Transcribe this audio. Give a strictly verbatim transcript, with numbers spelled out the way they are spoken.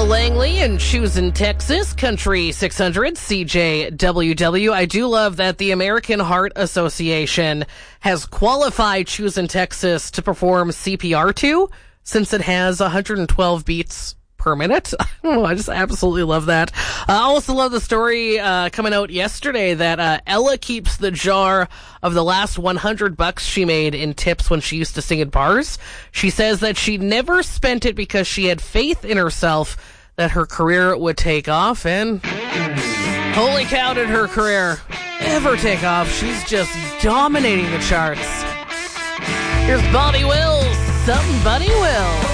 Langley in Choosing, Texas, Country six hundred C J W W. I do love that the American Heart Association has qualified Choosing, Texas to perform C P R to, since it has one hundred twelve beats per minute. Oh, I just absolutely love that. I also love the story uh, coming out yesterday that uh, Ella keeps the jar of the last one hundred bucks she made in tips when she used to sing at bars. She says that she never spent it because she had faith in herself that her career would take off, and holy cow, did her career ever take off. She's just dominating the charts. Here's Bonnie Wills, Somebody Will.